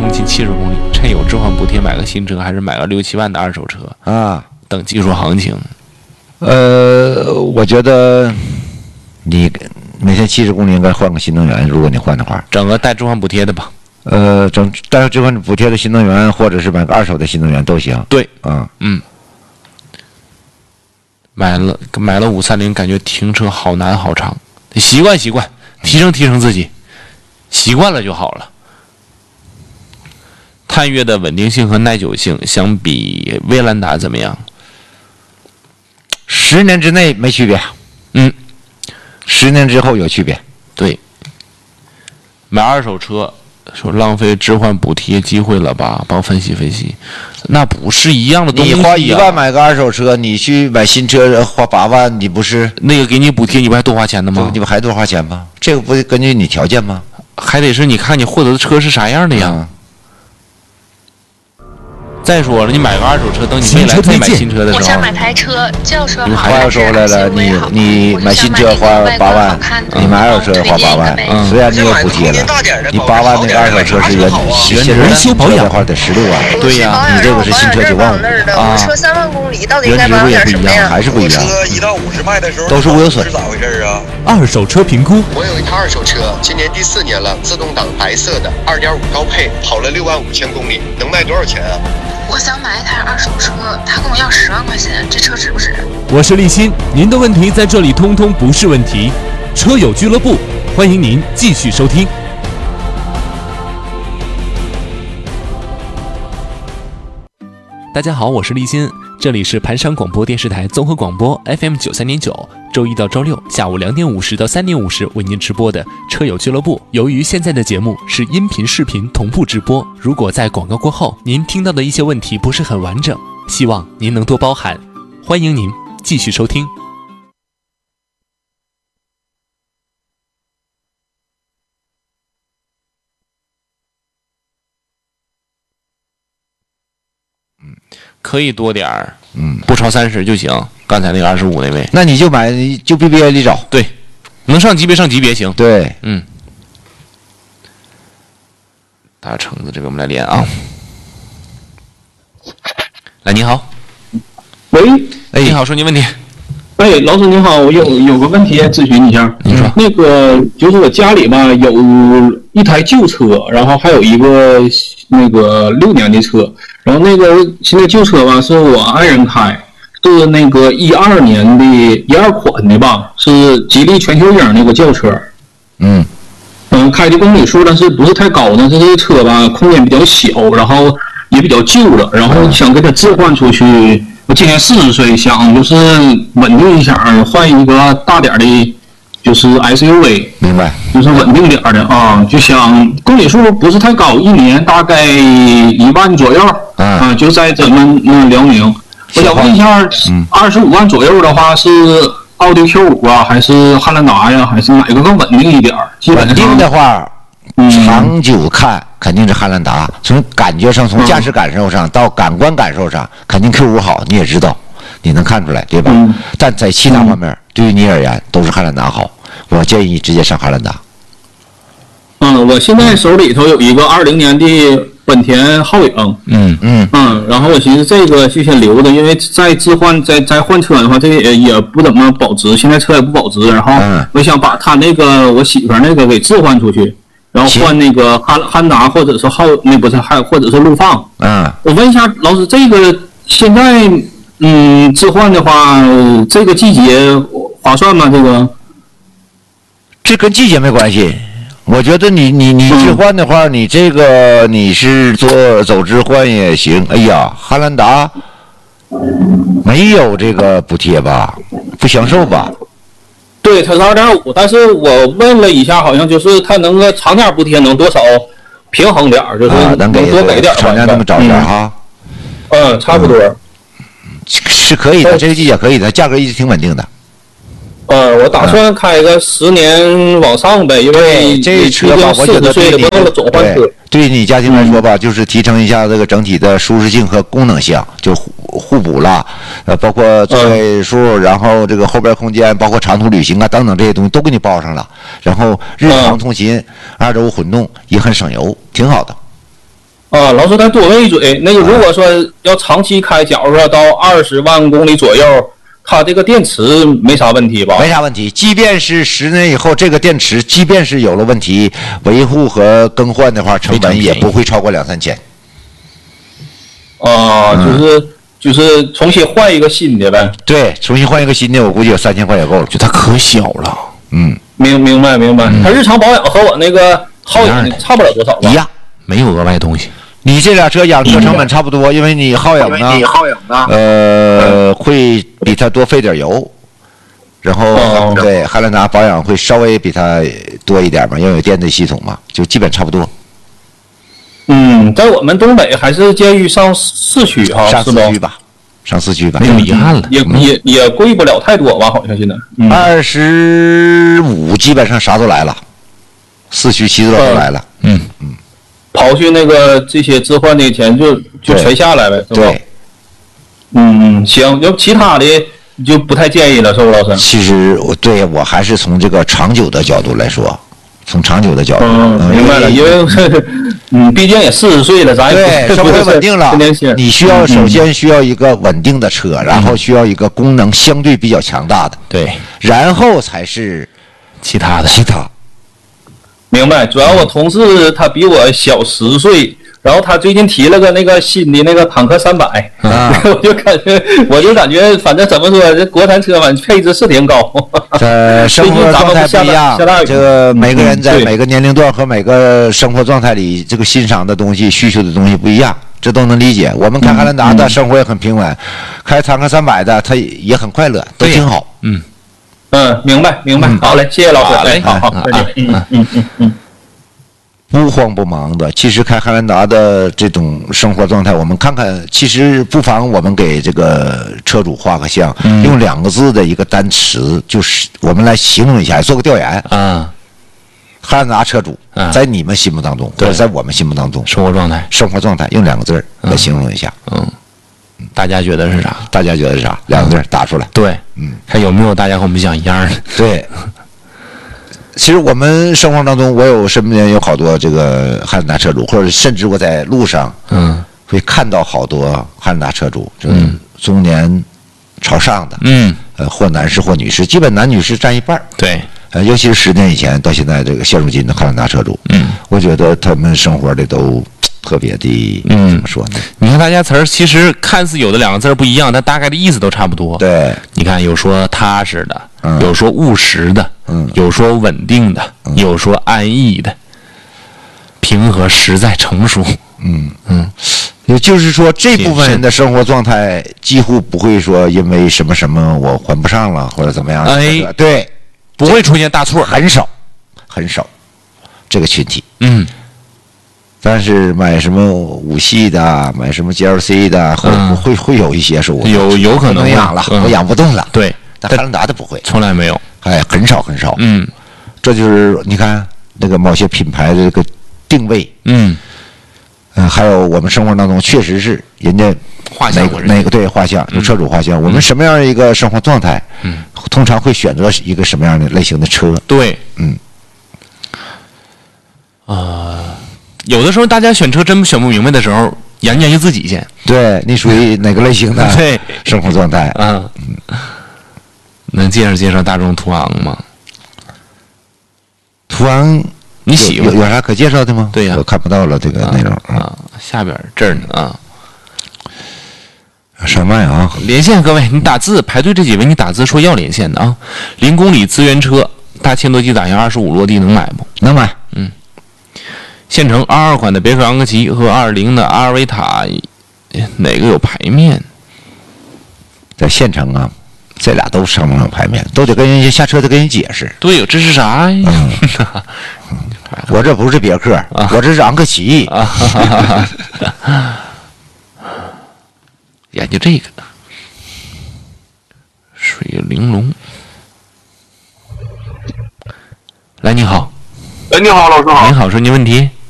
通勤70公里，趁有置换补贴买个新车，还是买个6、7万的二手车啊？ 等技术行情。 我觉得你每天70公里应该换个新能源，如果你换的话， 整个带置换补贴的吧。 整带置换补贴的新能源，或者是买个二手的新能源都行。 对，买了530，感觉停车好难好长，习惯，提升自己，习惯了就好了。探岳的稳定性和耐久性相比威兰达怎么样 ？10年之内没区别，10年之后有区别。 对，买二手车说浪费置换补贴机会了吧？帮我分析，那不是一样的东西啊。 你花1万买个二手车，你去买新车花8万，你不是那个给你补贴，你不还多花钱的吗？ 你不还多花钱吗？这个不根据你条件吗？ 还得是你看你获得的车是啥样的呀。再说了，你买个二手车，等你未来再买新车的时候， 我想买台车，轿车话又说回来了，你买新车花8万，你买二手车花8万，虽然你有补贴了，你8万那个二手车是维修保养的话得16万， 对呀， 你这个是新车9万5 啊，车3万公里到底该保养点什么呀？还是不一样， 车1到50迈的时候都是无有损， 是咋回事啊？ 二手车评估， 我有一台二手车，今年第4年了，自动挡白色的，2.5高配，跑了6万5千公里，能卖多少钱啊？ 我想买一台二手车，他跟我要10万块钱，这车值不值？ 我是立新，您的问题在这里通通不是问题。车友俱乐部，欢迎您继续收听。大家好，我是立新，这里是盘山广播电视台综合广播 FM 93.9，周一到周六下午2点50到3点50为您直播的车友俱乐部。由于现在的节目是音频、视频同步直播，如果在广告过后您听到的一些问题不是很完整，希望您能多包涵。欢迎您继续收听。 可以多点儿，不超30就行。刚才那个25那位， 那你就买，就 BBA 里找。 对，能上级别行。 对， 大橙子，这个我们来连啊。来，你好。 喂， 你好，说你问题。 老师你好，我有个问题咨询一下。 你说。 那个就是我家里吧有一台旧车，然后还有一个那个6年的车，然后那个现在旧车吧是我爱人开，是那个12年的12款的吧，是吉利全球鹰那个轿车。开的公里数但是不是太高，但是这个车吧空间比较小，然后也比较旧了，然后想给它置换出去。我今年40岁，想就是稳定一下，换一个大点的，就是 SUV， 明白？ 就是稳定点的啊，就想公里数不是太高，一年大概1万左右啊，就在咱们辽宁。我想问一下，25万左右的话是奥迪 Q5 啊，还是汉兰达呀，还是哪个更稳定一点？ 稳定的话，长久看肯定是汉兰达，从感觉上，从驾驶感受上到感官感受上，肯定 Q5 好，你也知道，你能看出来，对吧？但在其他方面，对于你而言都是汉兰达好。我建议直接上汉兰达。 我现在手里头有一个20年的本田皓影，然后我寻思这个就先留着，因为再置换再换车的话，这个也不怎么保值，现在车也不保值，然后我想把他那个我媳妇那个给置换出去，然后换那个汉达或者是或者是陆放。我问一下老师，这个现在置换的话，这个季节划算吗？ 这跟季节没关系。我觉得你置换的话，你这个你是走置换也行。哎呀，汉兰达没有这个补贴吧？不享受吧？ 对，它是2.5，但是我问了一下，好像就是它能个长点补贴能多少平衡点，就是能多给点，厂家这么找点哈。 差不多。 是可以的，这个季节可以的，价格一直挺稳定的。 我打算开个10年往上呗，因为这车吧，我觉得对你家庭来说吧，就是提升一下这个整体的舒适性和功能性，就互补了。包括座位数，然后这个后边空间，包括长途旅行啊等等这些东西都给你包上了。然后日常通勤2.5混动也很省油，挺好的。 啊，老师，咱多问一嘴，那个如果说要长期开，假如说到20万公里左右，它这个电池没啥问题吧？ 没啥问题。即便是10年以后，这个电池即便是有了问题，维护和更换的话，成本也不会超过2-3千。 啊，就是重新换一个新的呗。 对，重新换一个新的，我估计有3000块也够了。 就它可小了。 明白。它日常保养和我那个皓影差不了多少吧？ 一样， 没有额外东西。 你这俩车养车成本差不多，因为你皓影呢，会比它多费点油，然后对汉兰达保养会稍微比它多一点嘛，因为有电子系统嘛，就基本差不多。 在我们东北还是建议上市区哈， 上4区吧，上4区吧， 没有遗憾了， 也贵不了太多吧？好像现在 25基本上啥都来了，4驱7座都来了。 刨去那个这些置换的钱就全下来呗，是吧？ 对。 行，要其他的就不太建议了，是不是老师？ 其实我还是从这个长久的角度来说，从长久的角度。 明白了，因为毕竟也40岁了，咱也对生活稳定了，你首先需要一个稳定的车，然后需要一个功能相对比较强大的， 对， 然后才是其他。 明白，主要我同事他比我小10岁，然后他最近提了个那个新的那个坦克300，我就感觉，反正怎么说，这国产车反正配置是挺高。 生活状态不一样，这个每个人在每个年龄段和每个生活状态里，这个欣赏的东西、需求的东西不一样，这都能理解。我们开汉兰达的生活也很平稳，开坦克300的他也很快乐，都挺好。 明白。好嘞，谢谢老师。好，再见。 不慌不忙的。其实开汉兰达的这种生活状态，我们看看，其实不妨我们给这个车主画个像，用2个字的一个单词，就是我们来形容一下，做个调研。汉兰达车主在你们心目当中，或者在我们心目当中， 生活状态， 用2个字来形容一下。 大家觉得是啥 ？2个字打出来。 对，看有没有大家和我们想一样的。 对。其实我们生活当中，我身边有好多这个汉兰达车主，或者甚至我在路上，会看到好多汉兰达车主，中年朝上的，或男士或女士，基本男女士占一半。 对， 尤其是10年以前到现在这个现如今的汉兰达车主，我觉得他们生活的都特别的，怎么说呢？ 你看大家词儿，其实看似有的2个字不一样，但大概的意思都差不多。 对， 你看有说踏实的，有说务实的，有说稳定的，有说安逸的，平和、实在、成熟。 也就是说，这部分人的生活状态几乎不会说因为什么我还不上了或者怎么样。对， 不会出现大错， 很少这个群体。但是买什么5系的，买什么 GLC 的，会有一些是我有可能养了，我养不动了。 对， 但汉兰达的不会， 从来没有。 很少。这就是你看那个某些品牌的这个定位。还有我们生活当中确实是人家画像哪个对画像，就车主画像。我们什么样的一个生活状态，通常会选择一个什么样的类型的车？ 对，有的时候大家选车真选不明白的时候，研究自己先。 对，你属于哪个类型的对生活状态？ 能介绍大众途昂吗？ 途昂你喜欢有啥可介绍的吗？ 对呀， 我看不到了这个内容下边这儿呢上麦连线各位，你打字排队这几位，你打字说要连线的0公里资源车，大切诺基打样25落地能买不？ 能买。 现成22款的别克昂科旗和20的阿尔维塔，哪个有牌面？ 在县城这俩都上不上牌面，都得跟人家下车得跟人解释。 对，这是啥呀？ 我这不是别克，我这是昂科旗。 研究这个水玲珑。来，你好。 你好，老师好。 你好，说你问题。